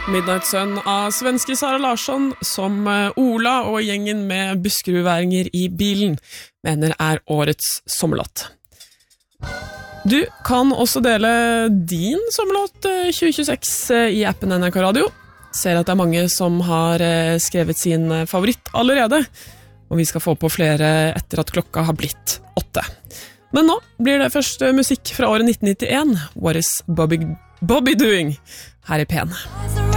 Midnight Sun av svenske Sara Larsson, som Ola og gjengen med buskerudværinger i bilen mener årets sommerlåt. Du kan også dele din sommerlåt 2026 i appen NRK Radio. Ser at det mange som har skrevet sin favoritt allerede, og vi skal få på flere etter at klokka har blitt 8. Men nå blir det først musikk fra året 1991. What is Bobby doing? Her i Pen.